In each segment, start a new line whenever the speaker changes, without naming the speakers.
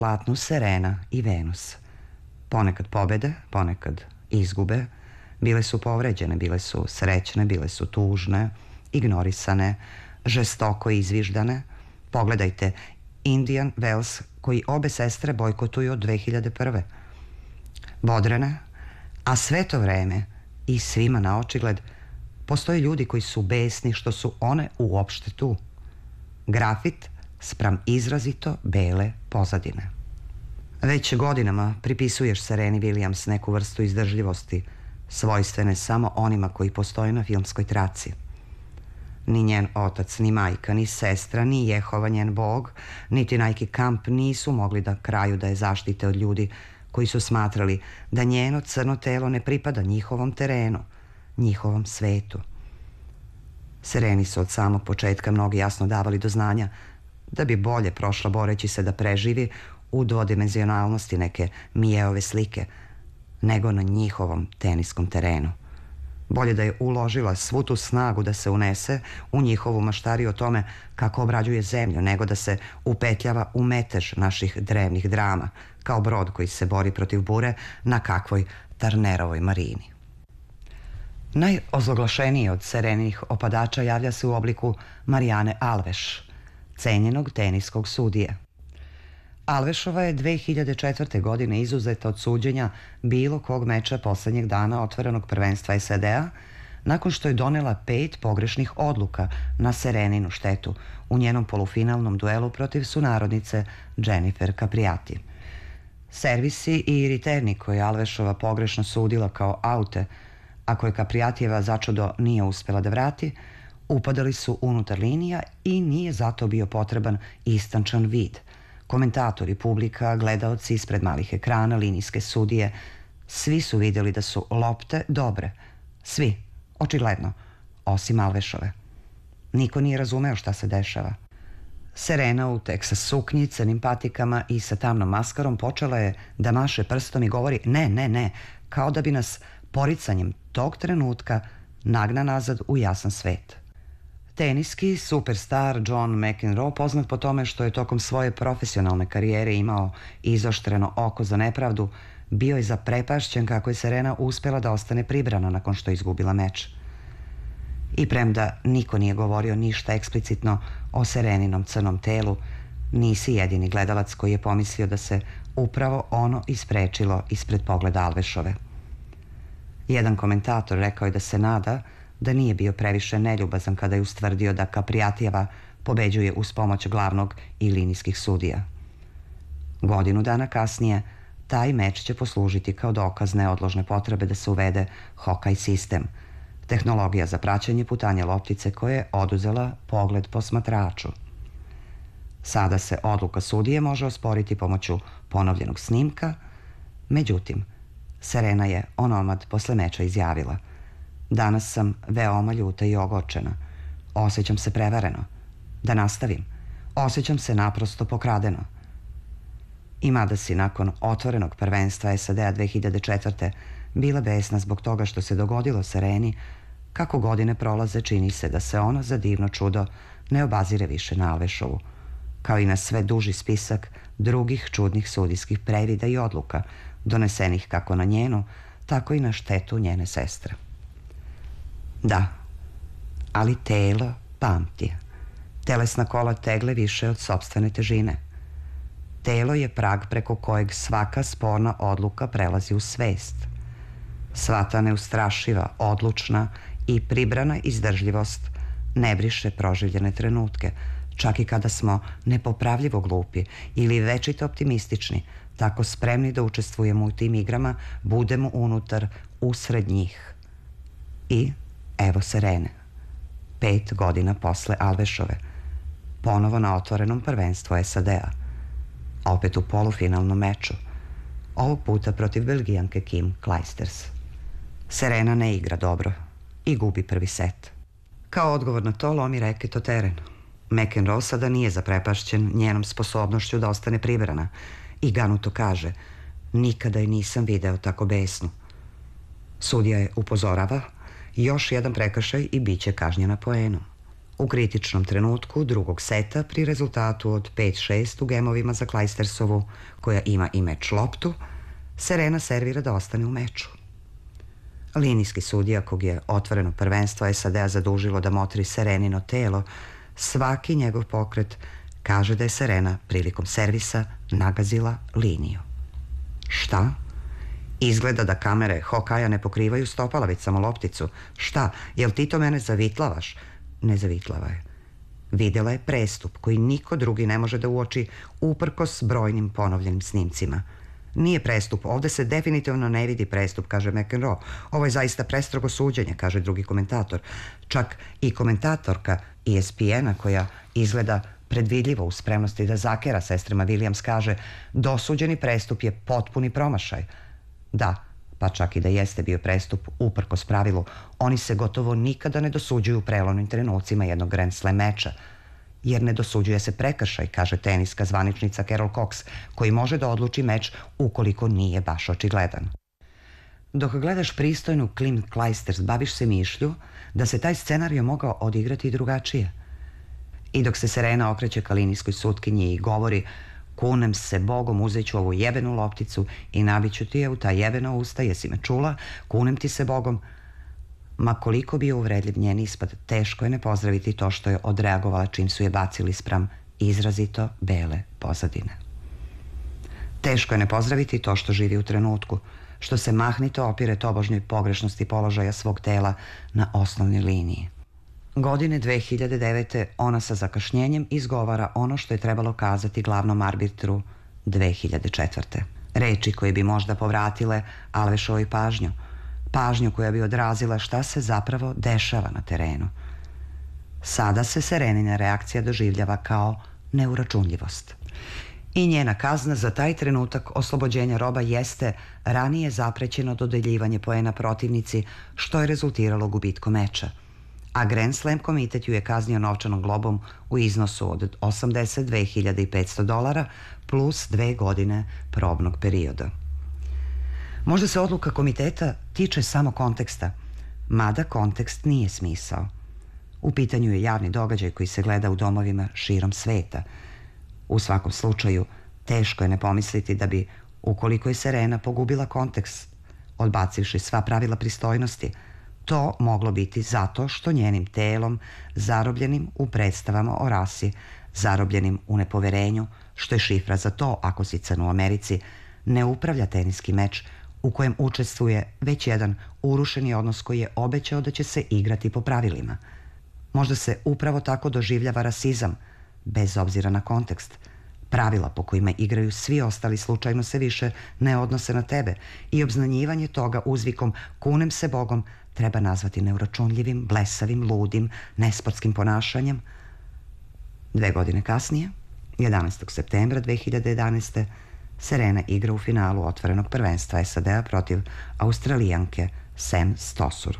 platnu Serena i Venus. Ponekad pobede, ponekad izgube. Bile su povređene, bile su srećne, bile su tužne, ignorisane, žestoko izviždane. Pogledajte Indian Wells, koji obe sestre bojkotuju od 2001. Bodrene, a sve to vreme i svima na očigled postoje ljudi koji su besni što su one uopšte tu. Grafit spram izrazito bele pozadine. Već godinama pripisuješ Sereni Williams neku vrstu izdržljivosti, svojstvene samo onima koji postoje na filmskoj traci. Ni njen otac, ni majka, ni sestra, ni Jehova njen bog, niti Nike Camp nisu mogli da kraju da je zaštite od ljudi koji su smatrali da njeno crno telo ne pripada njihovom terenu, njihovom svetu. Sereni su od samog početka mnogi jasno davali do znanja da bi bolje prošla boreći se da preživi u dvodimenzionalnosti neke Mijeove slike nego na njihovom teniskom terenu. Bolje da je uložila svu tu snagu da se unese u njihovu maštariju o tome kako obrađuje zemlju, nego da se upetljava u metež naših drevnih drama, kao brod koji se bori protiv bure na kakvoj Tarnerovoj marini. Najozloglašeniji od Sereninih opadača javlja se u obliku Marijane Alveš, cenjenog teniskog sudije. Alvešova je 2004. godine izuzeta od suđenja bilo kog meča poslednjeg dana otvorenog prvenstva SAD-a nakon što je donela 5 pogrešnih odluka na Sereninu štetu u njenom polufinalnom duelu protiv sunarodnice Jennifer Capriati. Servisi i riterni koje je Alvešova pogrešno sudila kao aute, a koje Capriatijeva začudo nije uspela da vrati, upadali su unutar linija i nije zato bio potreban istančan vid. Komentatori, publika, gledaoci ispred malih ekrana, linijske sudije, svi su vidjeli da su lopte dobre. Svi, očigledno, osim Alvešove. Niko nije razumeo šta se dešava. Serena u Texas suknji, crnim patikama i sa tamnom maskarom počela je da maše prstom i govori ne, ne, ne, kao da bi nas poricanjem tog trenutka nagna nazad u jasan svet. Teniski superstar John McEnroe, poznat po tome što je tokom svoje profesionalne karijere imao izoštreno oko za nepravdu, bio je zaprepašćen kako je Serena uspjela da ostane pribrana nakon što je izgubila meč. I premda niko nije govorio ništa eksplicitno o Sereninom crnom telu, nisi jedini gledalac koji je pomislio da se upravo ono isprečilo ispred pogleda Alvešove. Jedan komentator rekao je da se nada da nije bio previše neljubazan kada je ustvrdio da Capriatijeva pobeđuje uz pomoć glavnog i linijskih sudija. Godinu dana kasnije taj meč će poslužiti kao dokaz neodložne potrebe da se uvede Hawkeye sistem, tehnologija za praćenje putanja loptice koja je oduzela pogled posmatraču. Sada se odluka sudije može osporiti pomoću ponovljenog snimka, međutim, Serena je onomad posle meča izjavila: danas sam veoma ljuta i ogorčena. Osjećam se prevareno. Da nastavim. Osjećam se naprosto pokradeno. I mada si nakon otvorenog prvenstva SAD-a 2004. bila besna zbog toga što se dogodilo Sereni, kako godine prolaze čini se da se ona za divno čudo ne obazire više na Alvešovu, kao i na sve duži spisak drugih čudnih sudijskih previda i odluka, donesenih kako na njenu, tako i na štetu njene sestre. Da, ali telo pamti. Telesna kola tegle više od sopstvene težine. Telo je prag preko kojeg svaka sporna odluka prelazi u svest. Sva ta neustrašiva, odlučna i pribrana izdržljivost ne briše proživljene trenutke, čak i kada smo nepopravljivo glupi ili večito optimistični, tako spremni da učestvujemo u tim igrama, budemo unutar, usred njih. I evo Serene, 5 godina posle Alvešove, ponovo na otvorenom prvenstvu SAD-a, opet u polufinalnom meču, ovog puta protiv Belgijanke Kim Clijsters. Serena ne igra dobro i gubi prvi set. Kao odgovor na to lomi reket o teren. McEnroe sada nije zaprepašćen njenom sposobnošću da ostane pribrana i ganuto kaže: nikada je nisam video tako besnu. Sudija je upozorava: još jedan prekršaj i bit će kažnjena poenom. U kritičnom trenutku drugog seta, pri rezultatu od 5-6 u gemovima za Clijstersovu, koja ima i meč loptu, Serena servira da ostane u meču. Linijski sudija, kog je otvoreno prvenstvo SAD-a zadužilo da motri Serenino telo, svaki njegov pokret kaže da je Serena prilikom servisa nagazila liniju. Šta? Izgleda da kamere hokaja ne pokrivaju stopala, već samo lopticu. Šta? Jel ti to mene zavitlavaš? Ne zavitlava je. Videla je prestup koji niko drugi ne može da uoči uprkos brojnim ponovljenim snimcima. Nije prestup, ovde se definitivno ne vidi prestup, kaže McEnroe. Ovo je zaista prestrogo suđenje, kaže drugi komentator. Čak i komentatorka ESPN-a, koja izgleda predvidljivo u spremnosti da zakera sestrama Williams, kaže: dosuđeni prestup je potpuni promašaj. Da, pa čak i da jeste bio prestup, uprkos pravilu, oni se gotovo nikada ne dosuđuju u prelomnim trenucima jednog Grand Slam meča, jer ne dosuđuje se prekršaj, kaže teniska zvaničnica Carol Cox, koji može da odluči meč ukoliko nije baš očigledan. Dok gledaš pristojnu Kim Clijsters, baviš se mišlju da se taj scenario mogao odigrati i drugačije. I dok se Serena okreće ka linijskoj sutkinji i govori: kunem se Bogom, uzeću ovu jebenu lopticu i nabiću ti je u ta jebena usta, jesi me čula, kunem ti se Bogom. Ma koliko bio uvredljiv njen ispad, teško je ne pozdraviti to što je odreagovala čim su je bacili spram izrazito bele pozadine. Teško je ne pozdraviti to što živi u trenutku, što se mahnito opire tobožnjoj pogrešnosti položaja svog tela na osnovnoj liniji. Godine 2009. ona sa zakašnjenjem izgovara ono što je trebalo kazati glavnom arbitru 2004. Reči koje bi možda povratile Alvešovoj pažnju koja bi odrazila šta se zapravo dešava na terenu. Sada se Serenina reakcija doživljava kao neuračunljivost. I njena kazna za taj trenutak oslobođenja roba jeste ranije zaprećeno dodeljivanje poena protivnici, što je rezultiralo gubitkom meča. A Grand Slam komitet ju je kaznio novčanom globom u iznosu od $82.500 plus 2 godine probnog perioda. Možda se odluka komiteta tiče samo konteksta, mada kontekst nije smisao. U pitanju je javni događaj koji se gleda u domovima širom sveta. U svakom slučaju, teško je ne pomisliti da bi, ukoliko je Serena pogubila kontekst, odbacivši sva pravila pristojnosti, to moglo biti zato što njenim telom, zarobljenim u predstavama o rasi, zarobljenim u nepoverenju, što je šifra za to, ako si crn u Americi, ne upravlja teniski meč u kojem učestvuje već jedan urušeni odnos koji je obećao da će se igrati po pravilima. Možda se upravo tako doživljava rasizam, bez obzira na kontekst. Pravila po kojima igraju svi ostali slučajno se više ne odnose na tebe i obznanjivanje toga uzvikom kunem se Bogom treba nazvati neuračunljivim, blesavim, ludim, nesportskim ponašanjem. 2 godine kasnije, 11. septembra 2011. Serena igra u finalu otvorenog prvenstva SAD-a protiv Australijanke Sam Stosur.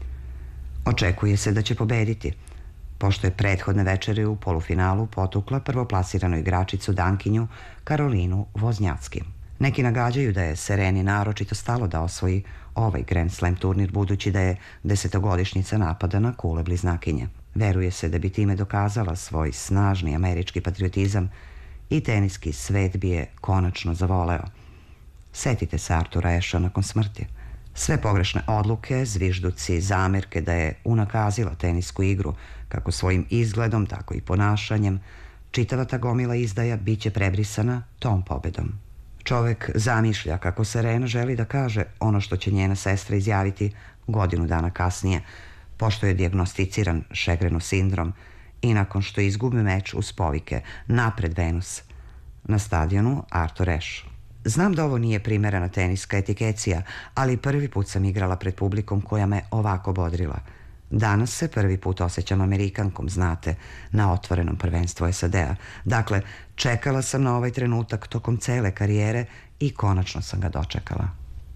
Očekuje se da će pobediti, pošto je prethodne večeri u polufinalu potukla prvoplasiranu igračicu Dankinju Karolinu Voznjacki. Neki nagađaju da je Sereni naročito stalo da osvoji ovaj Grand Slam turnir, budući da je 10-godišnjica napada na kule bliznakinje. Veruje se da bi time dokazala svoj snažni američki patriotizam i teniski svet bi je konačno zavoleo. Setite se Artura Asha nakon smrti. Sve pogrešne odluke, zvižduci, zamerke da je unakazila tenisku igru, kako svojim izgledom, tako i ponašanjem, čitava ta gomila izdaja biće prebrisana tom pobedom. Čovek zamišlja kako Serena želi da kaže ono što će njena sestra izjaviti godinu dana kasnije, pošto je dijagnosticiran Šegrenov sindrom i nakon što izgubi meč uz povike napred Venus na stadionu Artur Ashe. Znam da ovo nije primerena teniska etikecija, ali prvi put sam igrala pred publikom koja me ovako bodrila. Danas se prvi put osjećam Amerikankom, znate, na otvorenom prvenstvu SAD-a. Dakle, čekala sam na ovaj trenutak tokom cele karijere i konačno sam ga dočekala.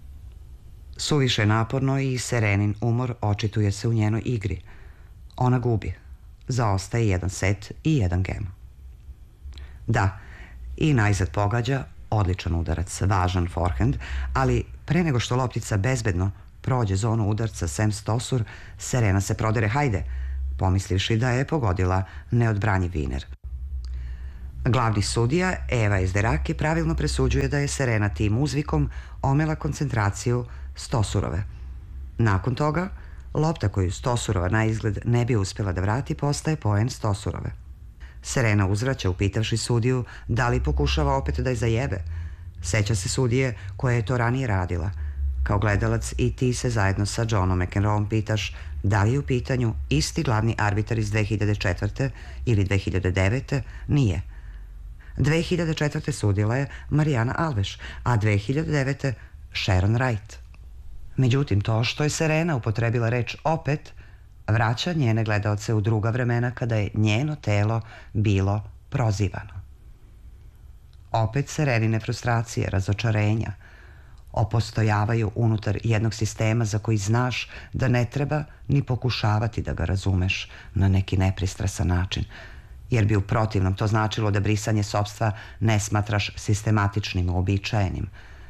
Suviše naporno i Serenin umor očituje se u njenoj igri. Ona gubi. Zaostaje 1 set i 1 gem. Da, i najzad pogađa, odličan udarac, važan forehand, ali pre nego što loptica bezbedno prođe zonu udarca Sam Stosur, Serena se prodere. Hajde, pomislivši da je pogodila neodbranjiv viner. Glavni sudija, Eva Ezderaki, pravilno presuđuje da je Serena tim uzvikom omela koncentraciju Stosurove. Nakon toga, lopta koju Stosurova na izgled ne bi uspjela da vrati postaje poen Stosurove. Serena uzvraća upitavši sudiju da li pokušava opet da je zajebe. Seća se sudije koja je to ranije radila. Kao gledalac i ti se zajedno sa Johnom McEnroeom pitaš da li je u pitanju isti glavni arbitar iz 2004. ili 2009. Nije. 2004. sudila je Mariana Alves, a 2009. Sharon Wright. Međutim, to što je Serena upotrebila reč opet vraća njene gledaoce u druga vremena kada je njeno telo bilo prozivano. Opet Serenine frustracije, razočarenja opostojavaju unutar jednog sistema za koji znaš da ne treba ni pokušavati da ga razumeš na neki nepristrasan način, jer bi u protivnom to značilo da brisanje sopstva ne smatraš sistematičnim, uobičajenim.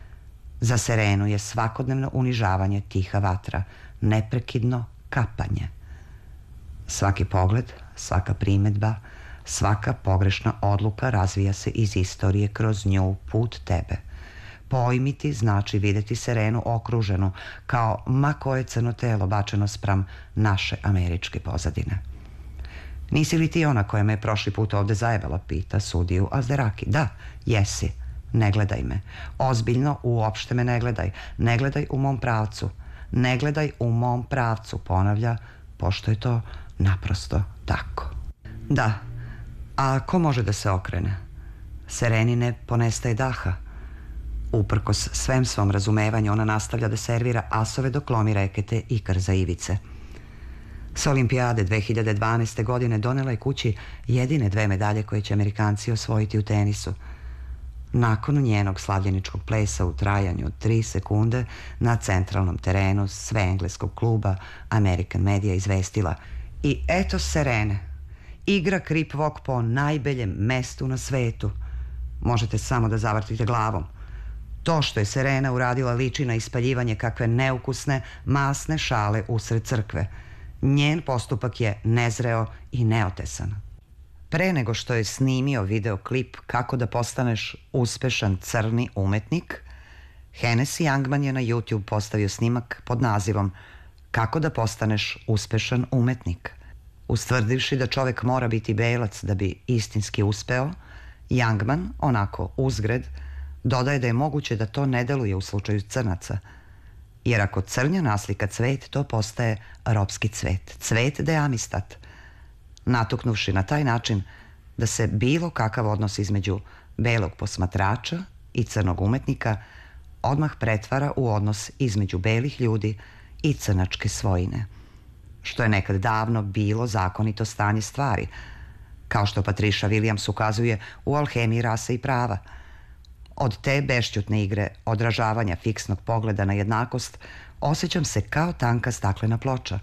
Za Serenu je svakodnevno unižavanje tiha vatra, neprekidno kapanje. Svaki pogled, svaka primedba, svaka pogrešna odluka razvija se iz istorije kroz nju put tebe. Pojmiti znači videti Serenu okruženu kao ma koje crno telo bačeno spram naše američke pozadine. Nisi li ti ona koja me je prošli put ovde zajebala, pita sudiju Ezderaki. Da, jesi. Ne gledaj me. Ozbiljno, uopšte me ne gledaj. Ne gledaj u mom pravcu. Ne gledaj u mom pravcu, ponavlja, pošto je to naprosto tako. Da, a ko može da se okrene? Sereni ne ponestaje daha. Uprkos svem svom razumevanju, ona nastavlja da servira asove dok lomi rekete i krza ivice. Sa olimpijade 2012. godine donela je kući jedine 2 medalje koje će Amerikanci osvojiti u tenisu. Nakon njenog slavljeničkog plesa u trajanju od 3 sekunde na centralnom terenu sve engleskog kluba American Media izvestila: i eto Serene, igra krip walk po najboljem mestu na svetu. Možete samo da zavrtite glavom. To što je Serena uradila liči na ispaljivanje kakve neukusne, masne šale usred crkve. Njen postupak je nezreo i neotesan. Pre nego što je snimio videoklip Kako da postaneš uspešan crni umetnik, Hennessy Youngman je na YouTube postavio snimak pod nazivom Kako da postaneš uspešan umetnik. Ustvrdivši da čovek mora biti belac da bi istinski uspeo, Youngman, onako uzgred, dodaje da je moguće da to ne deluje u slučaju crnaca. Jer ako crnja naslika cvet, to postaje ropski cvet. Cvet de amistat. Natuknuvši na taj način da se bilo kakav odnos između belog posmatrača i crnog umetnika odmah pretvara u odnos između belih ljudi i crnačke svojine, što je nekad davno bilo zakonito stanje stvari, kao što Patricia Williams ukazuje u Alhemiji rase i prava. Od te bešćutne igre odražavanja fiksnog pogleda na jednakost osjećam se kao tanka staklena ploča.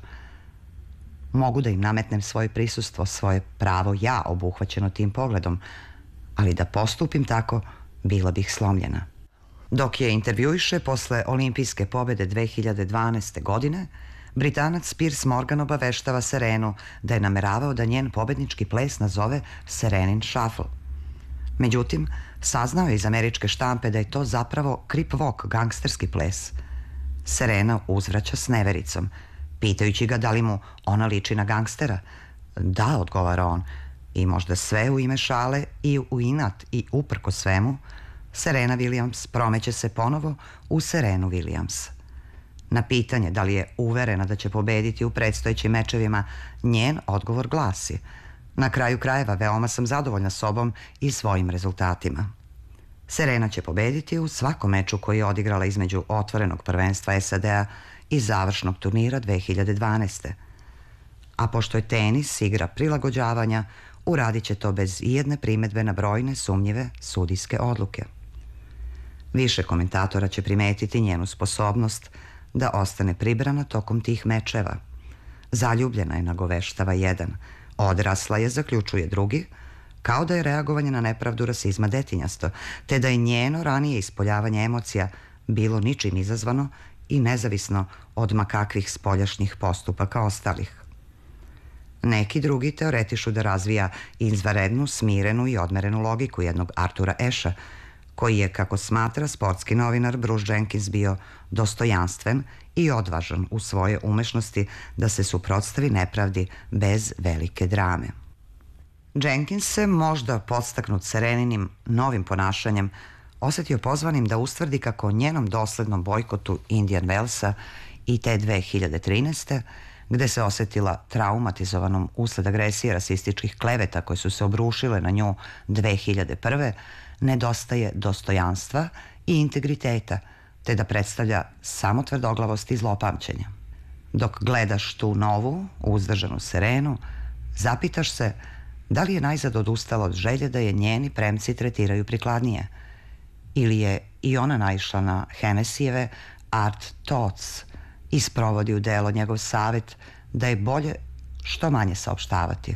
Mogu da im nametnem svoje prisustvo, svoje pravo ja obuhvaćeno tim pogledom, ali da postupim tako, bila bih slomljena. Dok je intervjuiše posle olimpijske pobede 2012. godine, Britanac Piers Morgan obaveštava Serenu da je nameravao da njen pobednički ples nazove Serenin Shuffle. Međutim, saznao je iz američke štampe da je to zapravo krip walk, gangsterski ples. Serena uzvraća s nevericom, pitajući ga da li mu ona liči na gangstera. Da, odgovara on, i možda sve u ime šale i u inat i uprko svemu, Serena Williams promeće se ponovo u Serenu Williams. Na pitanje da li je uverena da će pobediti u predstojećim mečevima, njen odgovor glasi: na kraju krajeva veoma sam zadovoljna sobom i svojim rezultatima. Serena će pobediti u svakom meču koji je odigrala između otvorenog prvenstva SAD-a i završnog turnira 2012. A pošto je tenis igra prilagođavanja, uradit će to bez ijedne primedbe na brojne sumnjive sudijske odluke. Više komentatora će primetiti njenu sposobnost da ostane pribrana tokom tih mečeva. Zaljubljena je, nagoveštava jedan, odrasla je, zaključuje drugi, kao da je reagovanje na nepravdu rasizma detinjasto, te da je njeno ranije ispoljavanje emocija bilo ničim izazvano i nezavisno od makakvih spoljašnjih postupaka ostalih. Neki drugi teoretišu da razvija izvanrednu, smirenu i odmerenu logiku jednog Artura Asha, koji je, kako smatra sportski novinar Bruce Jenkins, bio dostojanstven i odvažan u svoje umešnosti da se suprotstavi nepravdi bez velike drame. Jenkins se, možda podstaknut Sereninim novim ponašanjem, osetio pozvanim da ustvrdi kako njenom doslednom bojkotu Indian Wellsa i te 2013. gde se osetila traumatizovanom usled agresije rasističkih kleveta koje su se obrušile na nju 2001. nedostaje dostojanstva i integriteta, te da predstavlja samo tvrdoglavost i zlopamćenja. Dok gledaš tu novu, uzdržanu Serenu, zapitaš se da li je najzad odustala od želje da je njeni premci tretiraju prikladnije, ili je i ona naišla na Hennessyjeve Art Thoughts i sprovodi u delo njegov savet da je bolje što manje saopštavati.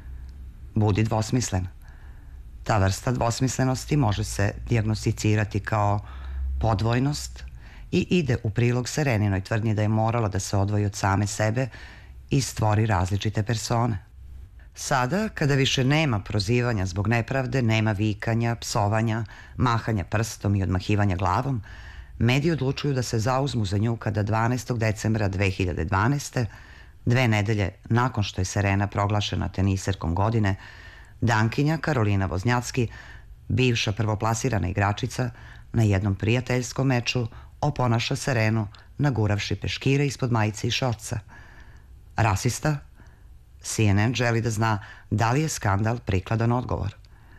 Budi dvosmislen. Ta vrsta dvosmislenosti može se dijagnosticirati kao podvojnost i ide u prilog Sereninoj tvrdnji da je morala da se odvoji od same sebe i stvori različite persone. Sada, kada više nema prozivanja zbog nepravde, nema vikanja, psovanja, mahanja prstom i odmahivanja glavom, mediji odlučuju da se zauzmu za nju kada 12. decembra 2012. 2 nedelje nakon što je Serena proglašena teniserkom godine, Dankinja Karolina Voznjacki, bivša prvoplasirana igračica, na jednom prijateljskom meču oponaša Serenu naguravši peškire ispod majice i šorca. Rasista? CNN želi da zna da li je skandal prikladan odgovor.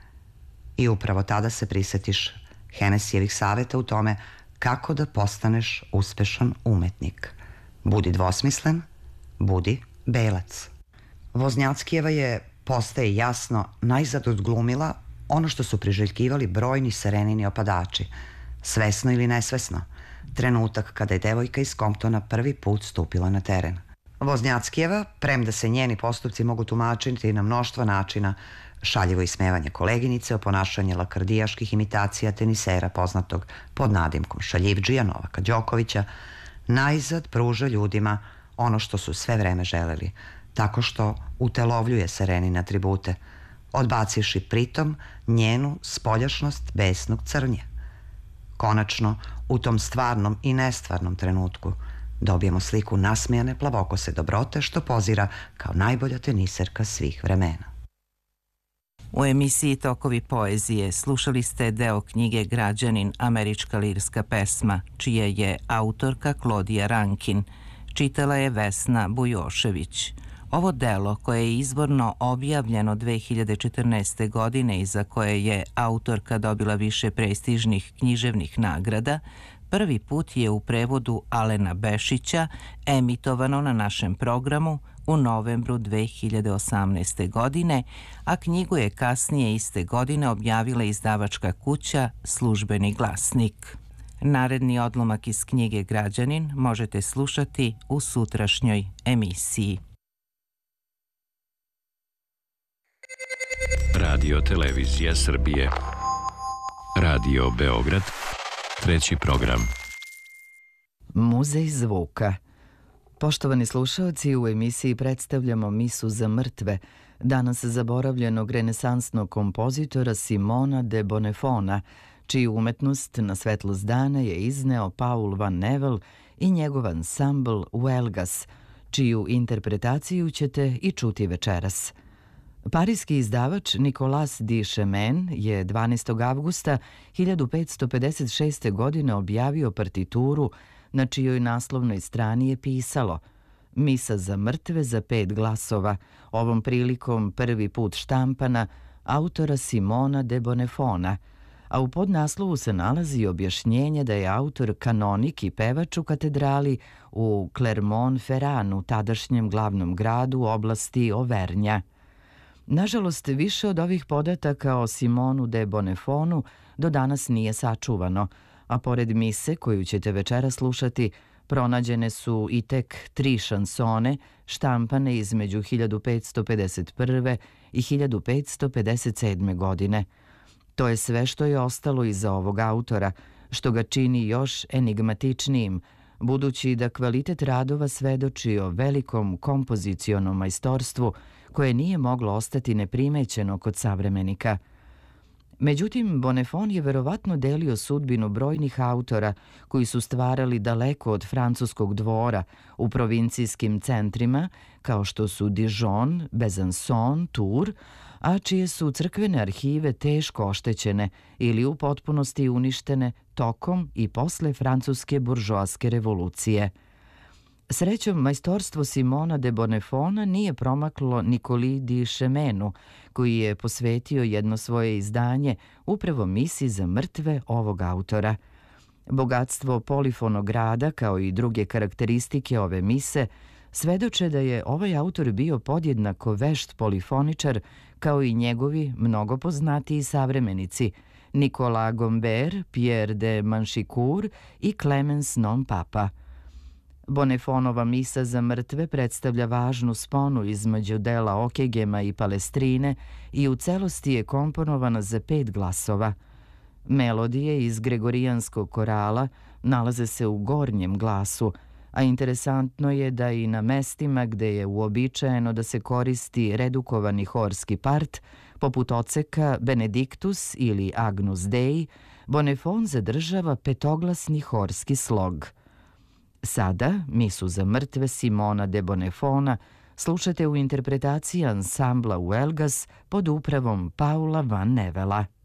I upravo tada se prisetiš Hennessyjevih saveta u tome kako da postaneš uspešan umetnik. Budi dvosmislen, budi belac. Voznjackijeva je, postaje jasno, najzad odglumila ono što su priželjkivali brojni Serenini opadači, svesno ili nesvesno, trenutak kada je devojka iz Comptona prvi put stupila na teren. Voznjackijeva, premda se njeni postupci mogu tumačiti na mnoštva načina, šaljivo ismevanje koleginice, oponašanje lakardijaških imitacija tenisera poznatog pod nadimkom šaljivdžija Novaka Đokovića, najzad pruža ljudima ono što su sve vreme želeli, tako što utelovljuje Serenine atribute, odbacivši pritom njenu spoljašnost besnog crnje. Konačno, u tom stvarnom i nestvarnom trenutku dobijemo sliku nasmejane plavokose dobrote što pozira kao najbolja teniserka svih vremena.
U emisiji Tokovi poezije slušali ste deo knjige Građanin, američka lirska pesma, čija je autorka Klodija Rankin. Čitala je Vesna Bujošević. Ovo delo, koje je izvorno objavljeno 2014. godine i za koje je autorka dobila više prestižnih književnih nagrada, prvi put je u prevodu Alena Bešića emitovano na našem programu u novembru 2018. godine, a knjigu je kasnije iste godine objavila izdavačka kuća Službeni glasnik. Naredni odlomak iz knjige Građanin možete slušati u sutrašnjoj emisiji.
Radio Televizija Srbije. Radio Beograd. Treći program.
Muzej zvuka. Poštovani slušaoci, u emisiji predstavljamo Misu za mrtve, danas zaboravljenog renesansnog kompozitora Simona de Bonnefona, čiju umetnost na svetlost dana je izneo Paul van Nevel i njegov ansambl Huelgas, čiju interpretaciju ćete i čuti večeras. Parijski izdavač Nicolas de Chemin je 12. avgusta 1556. godine objavio partituru na čijoj naslovnoj strani je pisalo Misa za mrtve za 5 glasova, ovom prilikom prvi put štampana, autora Simona de Bonnefona, a u podnaslovu se nalazi objašnjenje da je autor kanonik i pevač u katedrali u Clermont-Ferranu, tadašnjem glavnom gradu oblasti Overnja. Nažalost, više od ovih podataka o Simonu de Bonnefonu do danas nije sačuvano, a pored mise koju ćete večera slušati, pronađene su i tek 3 šansone štampane između 1551. i 1557. godine. To je sve što je ostalo iza ovog autora, što ga čini još enigmatičnijim, budući da kvalitet radova svedoči o velikom kompozicionom majstorstvu koje nije moglo ostati neprimećeno kod savremenika. Međutim, Bonnefon je verovatno delio sudbinu brojnih autora koji su stvarali daleko od francuskog dvora u provincijskim centrima kao što su Dijon, Besançon, Tours, a čije su crkvene arhive teško oštećene ili u potpunosti uništene tokom i posle francuske buržoaske revolucije. Srećom, majstorstvo Simona de Bonnefona nije promaklo Nikoli di Chemenu, koji je posvetio jedno svoje izdanje upravo misi za mrtve ovog autora. Bogatstvo polifonog rada, kao i druge karakteristike ove mise, svedoče da je ovaj autor bio podjednako vešt polifoničar, kao i njegovi mnogo poznatiji savremenici Nicolas Gombert, Pierre de Manchicourt i Clemens Non-Papa. Bonnefonova misa za mrtve predstavlja važnu sponu između dela Okegema i Palestrine i u celosti je komponovana za 5 glasova. Melodije iz gregorijanskog korala nalaze se u gornjem glasu, a interesantno je da i na mestima gde je uobičajeno da se koristi redukovani horski part, poput oceka Benedictus ili Agnus Dei, Bonnefon zadržava petoglasni horski slog. Sada, misu za mrtve Simona de Bonnefona slušate u interpretaciji ansambla Huelgas pod upravom Paula van Nevela.